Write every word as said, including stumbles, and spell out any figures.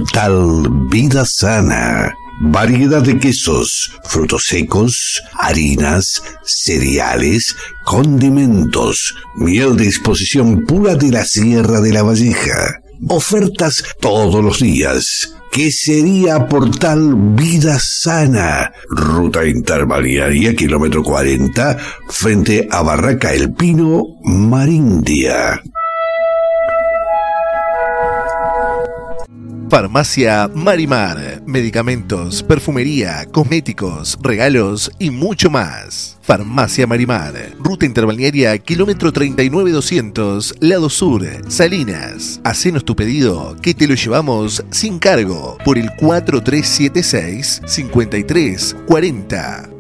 Portal Vida Sana. Variedad de quesos, frutos secos, harinas, cereales, condimentos, miel de exposición pura de la Sierra de la Valleja. Ofertas todos los días. Quesería Portal Vida Sana. Ruta interbalnearia, kilómetro cuarenta, frente a Barraca El Pino, Marindia. Farmacia Marimar. Medicamentos, perfumería, cosméticos, regalos y mucho más. Farmacia Marimar. Ruta interbalnearia, kilómetro treinta y nueve doscientos, lado sur, Salinas. Hacenos tu pedido que te lo llevamos sin cargo por el cuatro tres siete seis, cinco tres cuatro cero.